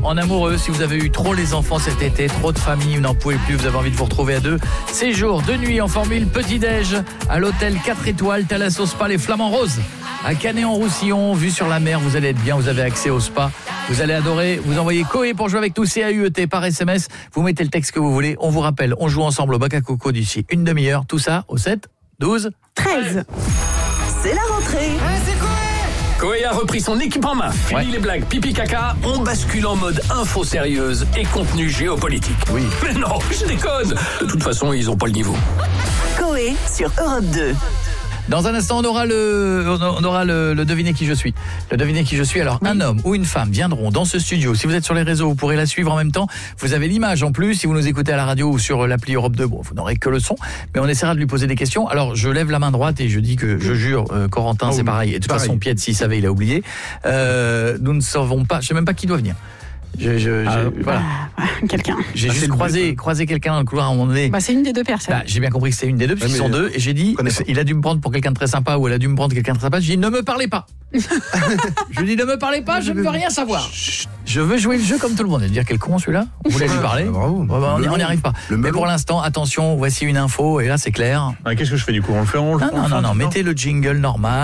en amoureux. Si vous avez eu trop les enfants cet été, trop de familles, vous n'en pouvez plus, vous avez envie de vous retrouver à deux. Séjour de nuit en formule petit-déj à l'hôtel 4 étoiles Thalasso Spa les Flamands Roses. À Canet-en-Roussillon, vue sur la mer, vous allez être bien, vous avez accès au spa. Vous allez adorer, vous envoyez Coé pour jouer avec nous, CAUET par SMS. Vous mettez le texte que vous voulez, on vous rappelle, on joue ensemble au Bac à Coco d'ici une demi-heure. Tout ça au 7, 12, 13. C'est la rentrée. Coé a repris son équipe en main. Fini les blagues pipi caca, on bascule en mode info sérieuse et contenu géopolitique. Oui. Mais non, je déconne. De toute façon, ils ont pas le niveau. Coé sur Europe 2. Dans un instant, on aura le devinez qui je suis. Le devinez qui je suis. Alors, un homme ou une femme viendront dans ce studio. Si vous êtes sur les réseaux, vous pourrez la suivre en même temps. Vous avez l'image en plus. Si vous nous écoutez à la radio ou sur l'appli Europe 2, bon, vous n'aurez que le son. Mais on essaiera de lui poser des questions. Alors, je lève la main droite et je dis que je jure, Corentin, c'est pareil. Et de toute façon, Piet, s'il savait, il a oublié. Nous ne savons pas. Je sais même pas qui doit venir. Voilà. Quelqu'un. J'ai juste croisé quelqu'un dans le couloir à un moment donné. C'est une des deux personnes. J'ai bien compris que c'est une des deux, puisqu'ils sont deux. Et j'ai dit, il a dû me prendre pour quelqu'un de très sympa ou elle a dû me prendre quelqu'un de très sympa. J'ai dit, ne me parlez pas. Je lui dis, ne me parlez pas, je ne veux rien savoir. Je veux jouer le jeu comme tout le monde. Et dire, quel con celui-là. On voulait lui parler. Bravo. On n'y arrive pas. Mais pour l'instant, attention, voici une info. Et là, c'est clair. Qu'est-ce que je fais du coup? On le fait en Non, mettez le jingle normal.